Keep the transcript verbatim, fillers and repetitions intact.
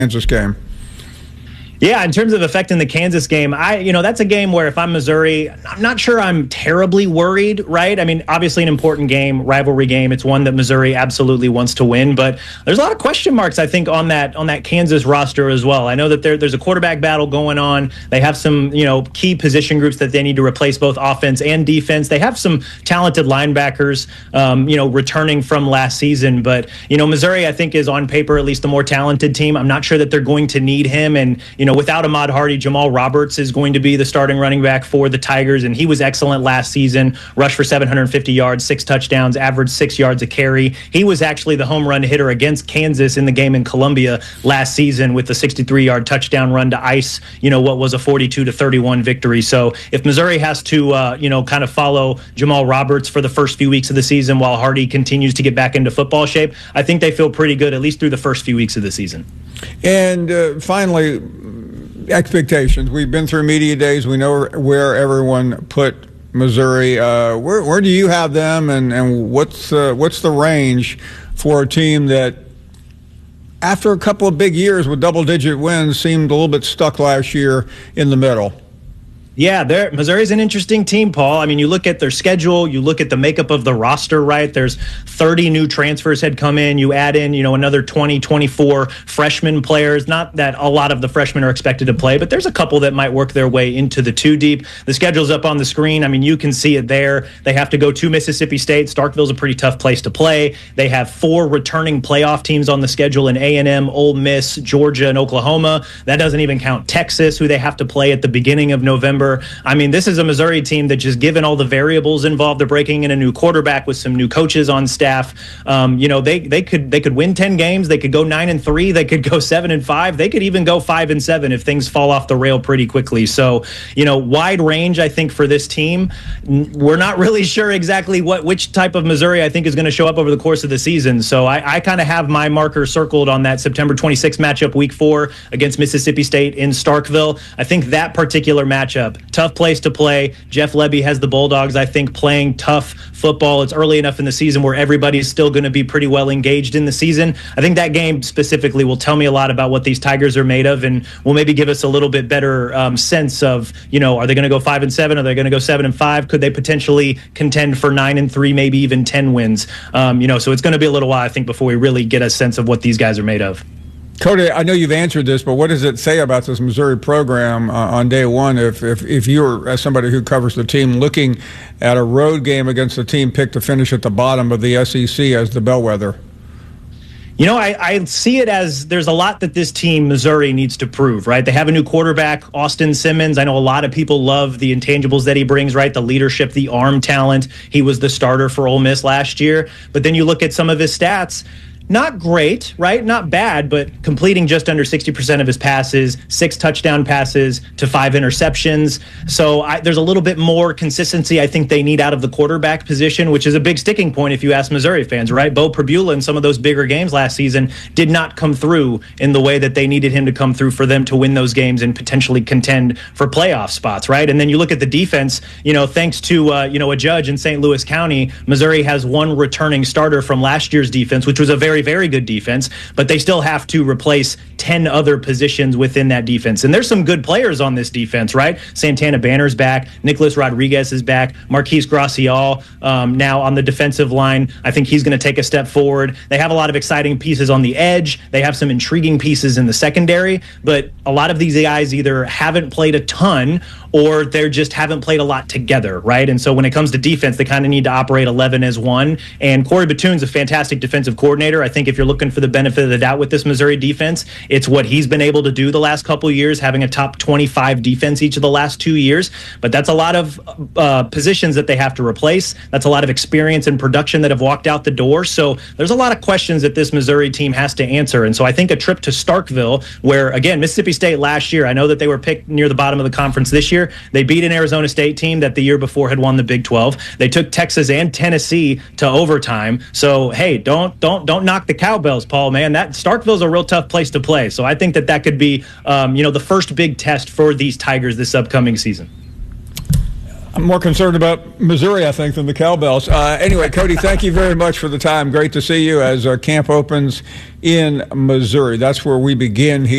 Kansas game. Yeah, in terms of affecting the Kansas game, I, you know, that's a game where if I'm Missouri, I'm not sure I'm terribly worried, right? I mean, obviously an important game, rivalry game. It's one that Missouri absolutely wants to win, but there's a lot of question marks, I think, on that on that Kansas roster as well. I know that there, there's a quarterback battle going on. They have some, you know, key position groups that they need to replace, both offense and defense. They have some talented linebackers, um, you know, returning from last season. But, you know, Missouri, I think, is on paper at least the more talented team. I'm not sure that they're going to need him. And, you know, without Ahmad Hardy, Jamal Roberts is going to be the starting running back for the Tigers, and he was excellent last season. Rushed for seven hundred fifty yards, six touchdowns, averaged six yards a carry. He was actually the home run hitter against Kansas in the game in Columbia last season with the sixty-three-yard touchdown run to ice, you know, what was a forty-two to thirty-one victory. So if Missouri has to, uh, you know, kind of follow Jamal Roberts for the first few weeks of the season while Hardy continues to get back into football shape, I think they feel pretty good, at least through the first few weeks of the season. And uh, finally, expectations. We've been through media days. We know where everyone put Missouri. Uh, where, where do you have them, and, and what's uh, what's the range for a team that, after a couple of big years with double-digit wins, seemed a little bit stuck last year in the middle? Yeah, Missouri's an interesting team, Paul. I mean, you look at their schedule, you look at the makeup of the roster, right? There's thirty new transfers had come in. You add in, you know, another twenty, twenty-four freshman players. Not that a lot of the freshmen are expected to play, but there's a couple that might work their way into the two deep. The schedule's up on the screen. I mean, you can see it there. They have to go to Mississippi State. Starkville's a pretty tough place to play. They have four returning playoff teams on the schedule in A and M, Ole Miss, Georgia, and Oklahoma. That doesn't even count Texas, who they have to play at the beginning of November. I mean, this is a Missouri team that, just given all the variables involved, they're breaking in a new quarterback with some new coaches on staff. Um, you know, they they could they could win ten games. They could go nine and three. They could go seven and five. They could even go five and seven if things fall off the rail pretty quickly. So, you know, wide range, I think, for this team. We're not really sure exactly what which type of Missouri I think is going to show up over the course of the season. So I, I kind of have my marker circled on that September twenty-sixth matchup, week four against Mississippi State in Starkville. I think that particular matchup, tough place to play. Jeff Lebby has the Bulldogs, I think, playing tough football. It's early enough in the season where everybody's still going to be pretty well engaged in the season. I think that game specifically will tell me a lot about what these Tigers are made of, and will maybe give us a little bit better um, sense of, you know, are they going to go five and seven? Are they going to go seven and five? Could they potentially contend for nine and three, maybe even ten wins? Um, you know, so it's going to be a little while, I think, before we really get a sense of what these guys are made of. Cody, I know you've answered this, but what does it say about this Missouri program uh, on day one if, if, if you're, as somebody who covers the team, looking at a road game against a team picked to finish at the bottom of the S E C as the bellwether? You know, I, I see it as there's a lot that this team, Missouri, needs to prove, right? They have a new quarterback, Austin Simmons. I know a lot of people love the intangibles that he brings, right? The leadership, the arm talent. He was the starter for Ole Miss last year. But then you look at some of his stats. Not great, right? Not bad, but completing just under sixty percent of his passes, six touchdown passes to five interceptions. So I, there's a little bit more consistency I think they need out of the quarterback position, which is a big sticking point if you ask Missouri fans, right? Bo Perbula in some of those bigger games last season did not come through in the way that they needed him to come through for them to win those games and potentially contend for playoff spots, right? And then you look at the defense, you know, thanks to, uh, you know, a judge in Saint Louis County, Missouri has one returning starter from last year's defense, which was a very very good defense, but they still have to replace ten other positions within that defense. And there's some good players on this defense, right? Santana Banner's back, Nicholas Rodriguez is back, Marquise Gracial um, now on the defensive line. I think he's going to take a step forward. They have a lot of exciting pieces on the edge. They have some intriguing pieces in the secondary, but a lot of these guys either haven't played a ton or they just haven't played a lot together, right? And so when it comes to defense, they kind of need to operate eleven as one. And Corey Batoon's a fantastic defensive coordinator. I think if you're looking for the benefit of the doubt with this Missouri defense, it's what he's been able to do the last couple of years, having a top twenty-five defense each of the last two years. But that's a lot of uh, positions that they have to replace. That's a lot of experience and production that have walked out the door. So there's a lot of questions that this Missouri team has to answer. And so I think a trip to Starkville, where, again, Mississippi State last year, I know that they were picked near the bottom of the conference this year. They beat an Arizona State team that the year before had won the Big twelve. They took Texas and Tennessee to overtime. So, hey, don't don't don't knock the cowbells, Paul, man. That Starkville's a real tough place to play. So I think that that could be, um, you know, the first big test for these Tigers this upcoming season. I'm more concerned about Missouri, I think, than the Cowbells. Uh, anyway, Cody, thank you very much for the time. Great to see you as uh, camp opens in Missouri. That's where we begin here.